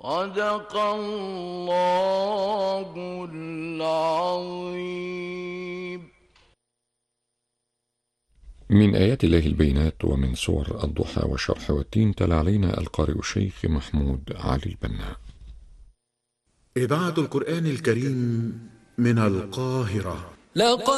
صدق الله العظيم. من آيات الله البينات ومن سور الضحى والشرح والتين تلا علينا القارئ الشيخ محمود علي البنا. إذاعة القرآن الكريم من القاهرة.